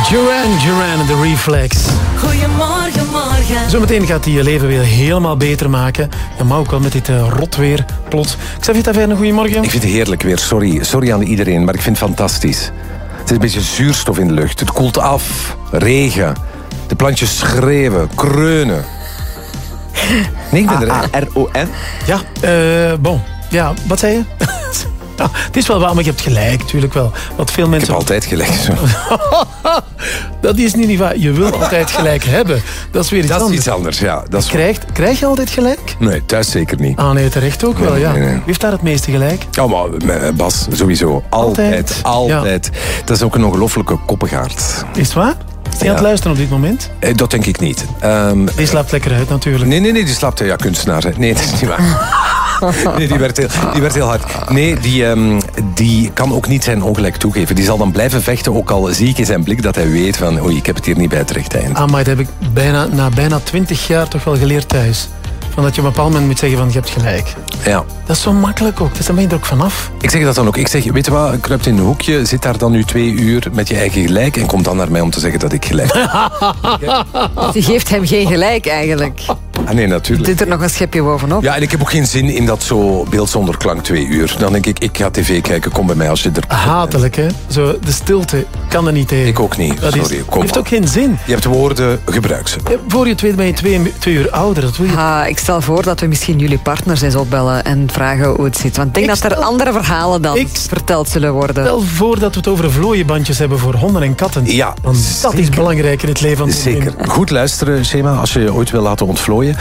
Duran en de Reflex. Goedemorgen, morgen. Zometeen gaat hij je leven weer helemaal beter maken. Ja, maar ook wel met dit rotweer plots. Xavier Taverne, goedemorgen. Ik vind het heerlijk weer. Sorry aan iedereen, maar ik vind het fantastisch. Het is een beetje zuurstof in de lucht. Het koelt af. Regen. De plantjes schreeuwen, kreunen. Nee, ik ben er. A-R-O-N? Ja, bon. Ja, wat zei je? Ja, het is wel waar, maar je hebt gelijk, natuurlijk wel. Wat veel Ik mensen... heb altijd gelijk. Dat is niet waar. Je wilt altijd gelijk hebben. Dat is weer iets Dat is anders. iets anders, ja. Dat is... Krijg je altijd gelijk? Nee, thuis zeker niet. Ah nee, terecht ook wel, ja. Nee. Wie heeft daar het meeste gelijk? Oh, maar Bas, sowieso. Altijd. Ja. Dat is ook een ongelofelijke koppengaard. Is het waar? Is hij aan het luisteren op dit moment? Dat denk ik niet. Die slaapt lekker uit, natuurlijk. Nee, die slaapt, ja, kunstenaar. Hè. Nee, dat is niet waar. Nee, die werd heel hard. Nee, die kan ook niet zijn ongelijk toegeven. Die zal dan blijven vechten, ook al zie ik in zijn blik dat hij weet van oei, ik heb het hier niet bij het rechte eind. Ah, maar dat heb ik na bijna 20 jaar toch wel geleerd thuis. Van dat je op een bepaald moment moet zeggen van je hebt gelijk. Ja. Dat is zo makkelijk ook. Dus dan ben je er ook vanaf. Ik zeg dat dan ook. Ik zeg, weet je wat, kruipt in een hoekje, zit daar dan nu 2 uur met je eigen gelijk en kom dan naar mij om te zeggen dat ik gelijk heb. Je geeft hem geen gelijk eigenlijk. Ah nee, natuurlijk. Dit er nog een schepje bovenop. Ja, en ik heb ook geen zin in dat zo beeld zonder klank 2 uur. Dan denk ik ga tv kijken, kom bij mij als je er... Hatelijk, hè? Zo, de stilte kan er niet tegen. Ik ook niet, Dat sorry. Kom heeft maar. ook geen zin. Je hebt woorden, gebruik ze. Voor je het weet ben je 2 uur ouder. Dat wil je. Ik stel voor dat we misschien jullie partners eens opbellen en vragen hoe het zit. Want ik denk dat er andere verhalen dan verteld zullen worden. Stel voor dat we het over vlooienbandjes hebben voor honden en katten. Ja, Want dat is belangrijk in het leven van Zeker. Goed luisteren, Shema, als je je ooit wil laten ontvlooien.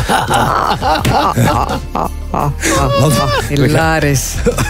Hilarisch.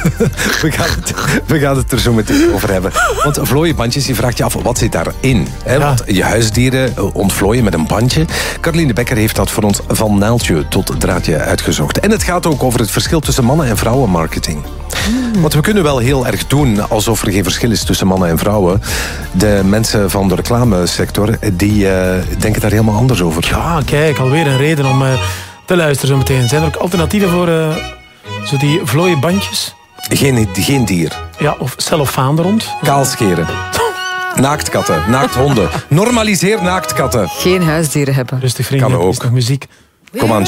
We gaan het er zo meteen over hebben. Want vlooienbandjes, je vraagt je af, wat zit daarin? Hè? Want je huisdieren ontvlooien met een bandje. Caroline Becker heeft dat voor ons van naaldje tot draadje uitgezocht. En het gaat ook over het verschil tussen mannen- en vrouwenmarketing. Want we kunnen wel heel erg doen alsof er geen verschil is tussen mannen en vrouwen. De mensen van de reclamesector, die denken daar helemaal anders over. Ja, kijk, alweer een reden om te luisteren zo meteen. Zijn er ook alternatieven voor zo die vlooienbandjes? Geen dier. Ja, of cellofaan er rond? Kaalscheren. Naaktkatten, naakthonden. Normaliseer naaktkatten. Geen huisdieren hebben. Rustig, vrienden. Kan ook. Is nog muziek. Kom aan.